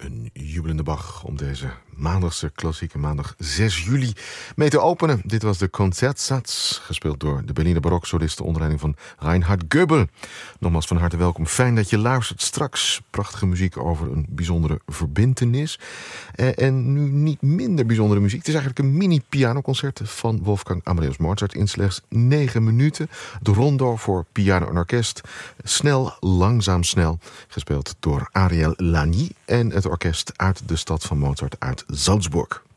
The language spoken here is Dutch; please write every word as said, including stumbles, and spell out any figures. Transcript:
een jubelende Bach om deze maandagse klassieke maandag zes juli mee te openen. Dit was de Concertsatz, gespeeld door de Berliner baroksolisten onder leiding van Reinhard Goebel. Nogmaals van harte welkom. Fijn dat je luistert. Straks prachtige muziek over een bijzondere verbintenis. Eh, en nu niet minder bijzondere muziek. Het is eigenlijk een mini-pianoconcert van Wolfgang Amadeus Mozart in slechts negen minuten. De rondo voor piano en orkest. Snel, langzaam, snel. Gespeeld door Ariel Lagny en het orkest uit de stad van Mozart uit Salzburg.